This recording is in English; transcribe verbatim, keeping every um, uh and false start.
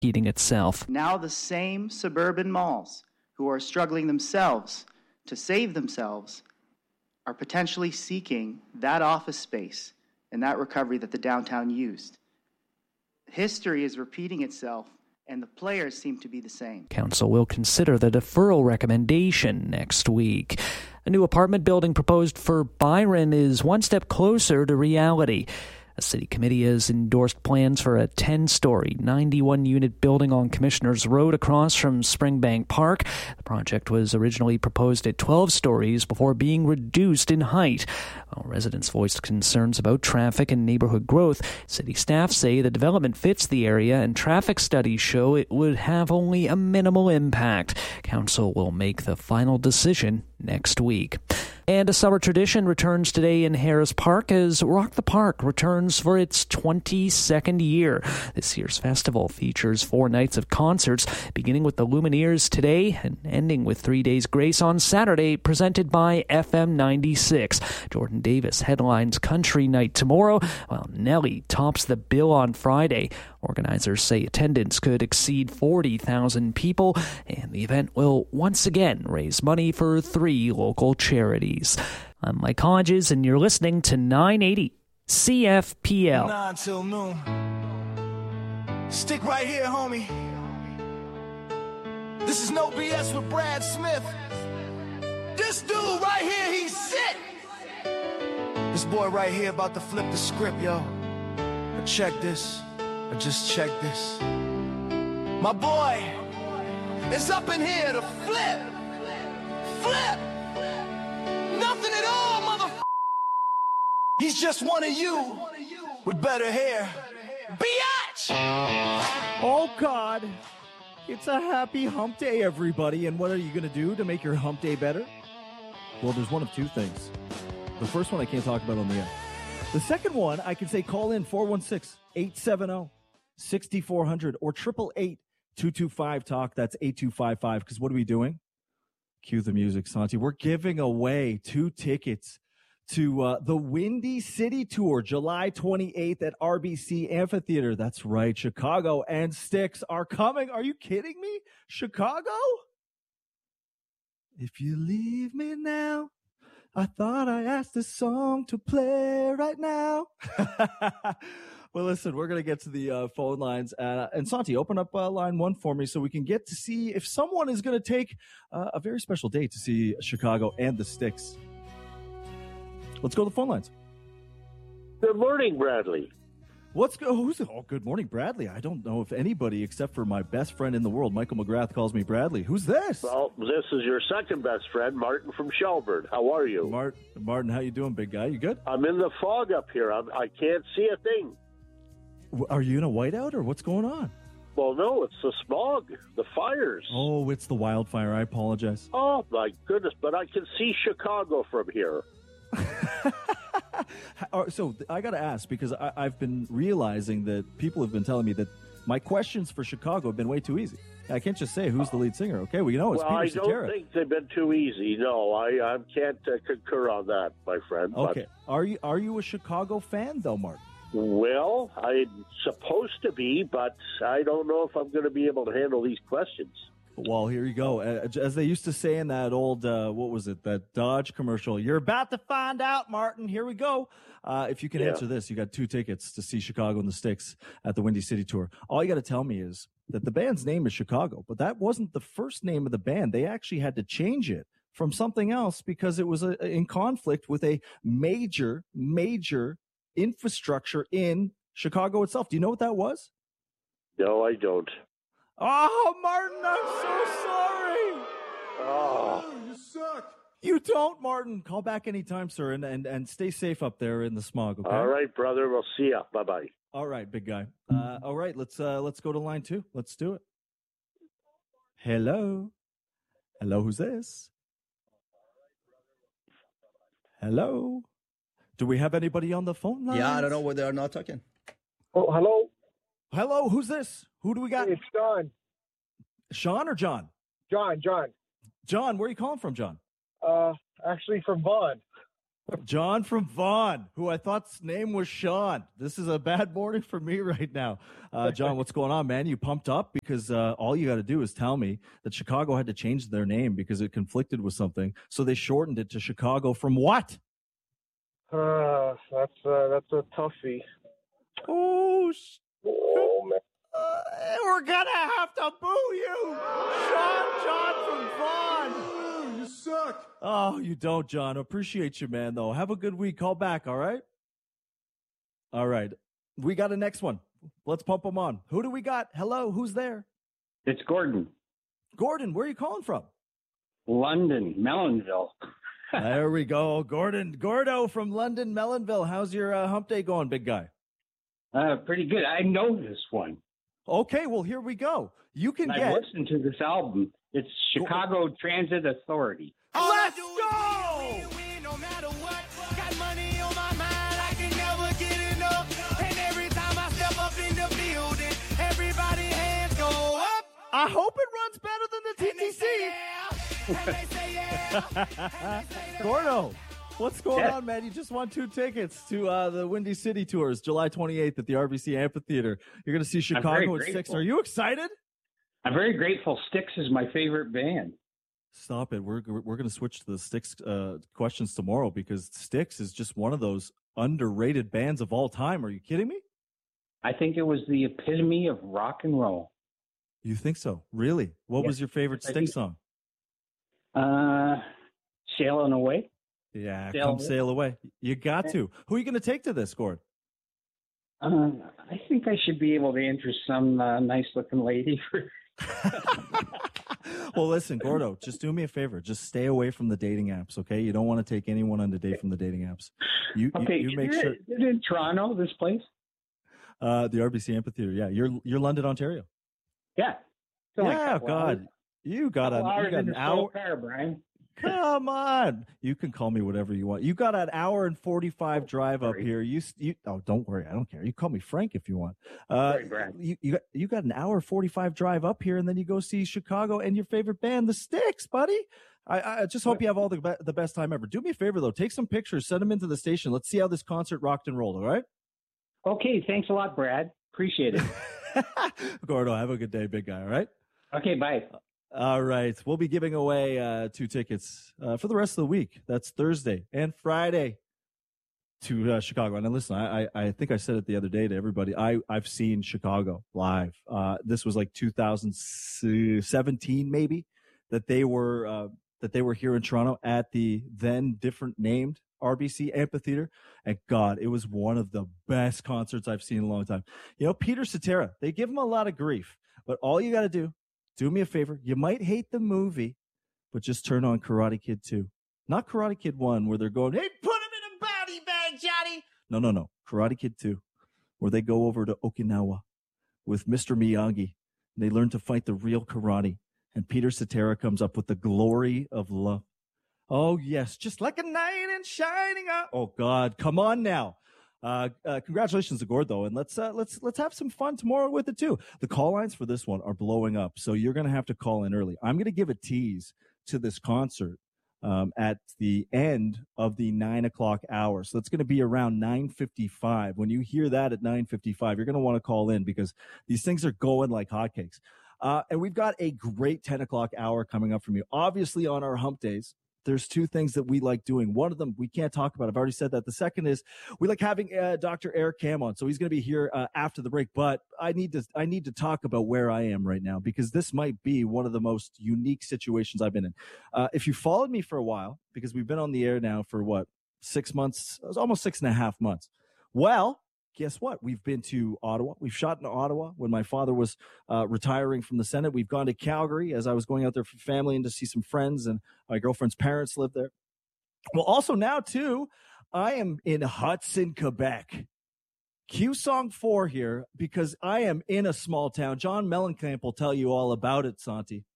heating itself. Now the same suburban malls who are struggling themselves to save themselves are potentially seeking that office space and that recovery that the downtown used. History is repeating itself, and the players seem to be the same. Council will consider the deferral recommendation next week. A new apartment building proposed for Byron is one step closer to reality. A city committee has endorsed plans for a ten-story, ninety-one unit building on Commissioners Road across from Springbank Park. The project was originally proposed at twelve stories before being reduced in height. While residents voiced concerns about traffic and neighborhood growth, city staff say the development fits the area and traffic studies show it would have only a minimal impact. Council will make the final decision next week. And a summer tradition returns today in Harris Park as Rock the Park returns for its twenty-second year. This year's festival features four nights of concerts, beginning with the Lumineers today and ending with Three Days Grace on Saturday, presented by F M ninety-six. Jordan Davis headlines Country Night tomorrow, while Nelly tops the bill on Friday. Organizers say attendance could exceed forty thousand people, and the event will once again raise money for three local charities. I'm Mike Hodges, and you're listening to nine eighty C F P L. Nine till noon. Stick right here, homie. This is no B S with Brad Smith. This dude right here, he's sick. This boy right here about to flip the script, yo. But check this. Or just check this. My boy is up in here to flip. Flip. Nothing at all, motherfucker. He's just one of you with better hair. Biatch! Oh, God. It's a happy hump day, everybody. And what are you going to do to make your hump day better? Well, there's one of two things. The first one I can't talk about on the air. The second one, I can say call in four one six, eight seven zero, six four zero zero or triple eight, two two five, talk. That's eight two five five. Because what are we doing? Cue the music, Santi. We're giving away two tickets to uh, the Windy City Tour, July twenty-eighth at R B C Amphitheater. That's right. Chicago and Styx are coming. Are you kidding me? Chicago? If you leave me now, I thought I asked the song to play right now. Well, listen, we're going to get to the uh, phone lines. Uh, and Santi, open up uh, line one for me so we can get to see if someone is going to take uh, a very special day to see Chicago and the Styx. Let's go to the phone lines. Good morning, Bradley. What's go? Who's it? Oh, good morning, Bradley. I don't know if anybody except for my best friend in the world, Michael McGrath, calls me Bradley. Who's this? Well, this is your second best friend, Martin from Shelburne. How are you? Martin, Martin, how you doing, big guy? You good? I'm in the fog up here. I'm, I can't see a thing. Are you in a whiteout or what's going on? Well, no, it's the smog, the fires. Oh, it's the wildfire. I apologize. Oh, my goodness, but I can see Chicago from here. So I got to ask, because I, I've been realizing that people have been telling me that my questions for Chicago have been way too easy. I can't just say who's the lead singer. Okay, well, you know, it's well, Peter I don't Cetera. think they've been too easy. No, I, I can't uh, concur on that, my friend. Okay, but, are you are you a Chicago fan, though, Martin? Well, I'm supposed to be, but I don't know if I'm going to be able to handle these questions. Well, here you go. As they used to say in that old, uh, what was it, that Dodge commercial, you're about to find out, Martin. Here we go. Uh, if you can yeah. answer this, you got two tickets to see Chicago and the Styx at the Windy City Tour. All you got to tell me is that the band's name is Chicago, but that wasn't the first name of the band. They actually had to change it from something else because it was a, in conflict with a major, major infrastructure in Chicago itself. Do you know what that was? No, I don't. Oh, Martin, I'm so sorry. Oh, you suck. You don't, Martin. Call back anytime, sir, and, and, and stay safe up there in the smog, okay? All right, brother. We'll see ya. Bye-bye. All right, big guy. Uh, all right, let's uh, let's go to line two. Let's do it. Hello. Hello, who's this? Hello. Do we have anybody on the phone line? Yeah, I don't know where they're not talking. Oh, hello. Hello, who's this? Who do we got? It's Sean. Sean or John? John, John. John, where are you calling from, John? Uh, actually from Vaughan. John from Vaughan, who I thought's name was Sean. This is a bad morning for me right now. Uh, John, what's going on, man? You pumped up? Because uh, all you got to do is tell me that Chicago had to change their name because it conflicted with something. So they shortened it to Chicago from what? Uh, that's uh, that's a toughie. Oh, sh- Oh, man. uh, we're going to have to boo you. Sean, John from Vaughan. You suck. Oh, you don't, John. Appreciate you, man, though. Have a good week. Call back, all right? All right. We got a next one. Let's pump them on. Who do we got? Hello, who's there? It's Gordon. Gordon, where are you calling from? London, Mellonville. There we go. Gordon. Gordo from London, Mellonville. How's your uh, hump day going, big guy? Uh, pretty good. I know this one. Okay, well, here we go. You can I've get... listened to this album. It's Chicago Transit Authority. Let's go! No matter what, got money on my mind, I can never get enough. And every time I step up in the building, everybody hands go up. I hope it runs better than the T T C. And they say yeah. And they say yeah. Gordo, what's going Yeah. on, man? You just won two tickets to uh, the Windy City Tours, July twenty-eighth at the R B C Amphitheater. You're going to see very Chicago at six. grateful. Are you excited? I'm very grateful. Styx is my favorite band. Stop it. We're we're going to switch to the Styx uh, questions tomorrow because Styx is just one of those underrated bands of all time. Are you kidding me? I think it was the epitome of rock and roll. You think so? Really? What Yeah. was your favorite I Styx think- song? Uh, Sailing Away. Yeah, Sail Come Away. Sail Away. You got to. Who are you going to take to this, Gord? Uh, I think I should be able to interest some uh, nice-looking lady for. Well, listen, Gordo, just do me a favor. Just stay away from the dating apps, okay? You don't want to take anyone on a date from the dating apps. You, you- Okay, you, make you're, sure. you're in Toronto, this place. Uh, the R B C Amphitheater. Yeah, you're you're London, Ontario. Yeah. It's only a Yeah, couple God, hours. you got Couple an hours you got in an the hour. slow car, Brian. Come on, you can call me whatever you want. You got an hour and forty-five drive up sorry. here. You you oh, don't worry, I don't care. You call me Frank if you want. Uh, Sorry, Brad. you you got, you got an hour forty-five drive up here, and then you go see Chicago and your favorite band, the Styx, buddy. I, I just hope you have all the be- the best time ever. Do me a favor though, take some pictures, send them into the station. Let's see how this concert rocked and rolled. All right, Okay, thanks a lot, Brad. Appreciate it. Gordo, have a good day, big guy. All right. Okay, bye. All right. We'll be giving away uh, two tickets uh, for the rest of the week. That's Thursday and Friday to uh, Chicago. And listen, I, I, I think I said it the other day to everybody. I, I've seen Chicago live. Uh, this was like two thousand seventeen, maybe, that they were uh, that they were here in Toronto at the then different named R B C Amphitheater. And God, it was one of the best concerts I've seen in a long time. You know, Peter Cetera, they give him a lot of grief, but all you got to do, do me a favor. You might hate the movie, but just turn on Karate Kid two. Not Karate Kid one, where they're going, hey, put him in a body bag, Johnny. No, no, no. Karate Kid two, where they go over to Okinawa with Mister Miyagi. And they learn to fight the real karate. And Peter Cetera comes up with the glory of love. Oh, yes, just like a knight in shining out. Oh, God, come on now. Uh, uh, congratulations to Gord, though, and let's uh, let's let's have some fun tomorrow with it too. The call lines for this one are blowing up, so you're going to have to call in early. I'm going to give a tease to this concert um, at the end of the nine o'clock hour, so it's going to be around nine fifty-five. When you hear that at nine fifty-five, you're going to want to call in because these things are going like hotcakes. Uh, and we've got a great ten o'clock hour coming up from you. Obviously, on our hump days, there's two things that we like doing. One of them we can't talk about. I've already said that. The second is we like having uh, Doctor Eric Kam on. So he's going to be here uh, after the break. But I need to I need to talk about where I am right now because this might be one of the most unique situations I've been in. Uh, if you followed me for a while, because we've been on the air now for what, six months, it was almost six and a half months. Well, guess what? We've been to Ottawa. We've shot in Ottawa when my father was uh, retiring from the Senate. We've gone to Calgary as I was going out there for family and to see some friends, and my girlfriend's parents live there. Well, also now, too, I am in Hudson, Quebec. Q Song four here because I am in a small town. John Mellencamp will tell you all about it, Santi.